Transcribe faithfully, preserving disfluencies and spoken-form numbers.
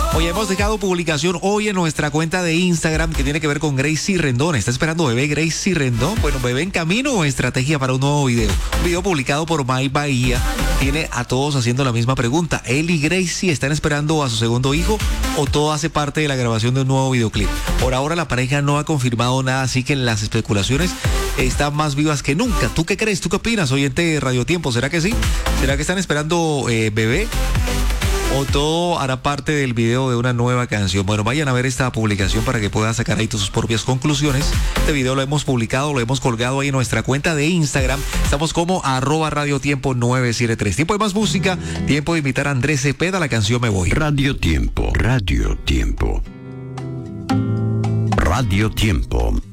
Hoy hemos dejado publicación hoy en nuestra cuenta de Instagram que tiene que ver con Gracie Rendón. ¿Está esperando bebé Gracie Rendón? Bueno, bebé en camino o estrategia para un nuevo video. Un video publicado por May Bahía tiene a todos haciendo la misma pregunta. ¿Él y Gracie están esperando a su segundo hijo o todo hace parte de la grabación de un nuevo videoclip? Por ahora la pareja no ha confirmado nada, así que las especulaciones están más vivas que nunca. ¿Tú qué crees? ¿Tú qué opinas, oyente de Radio Tiempo? ¿Será que sí? ¿Será que están esperando eh, bebé? ¿O todo hará parte del video de una nueva canción? Bueno, vayan a ver esta publicación para que puedan sacar ahí sus propias conclusiones. Este video lo hemos publicado, lo hemos colgado ahí en nuestra cuenta de Instagram. Estamos como arroba Radio Tiempo nueve siete tres. Tiempo de más música, tiempo de invitar a Andrés Cepeda, la canción Me Voy. Radio Tiempo, Radio Tiempo. Radio Tiempo.